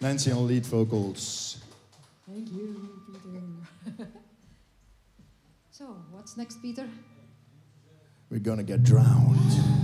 Nancy on lead vocals. Thank you, Peter. So, what's next, Peter? We're gonna get drowned.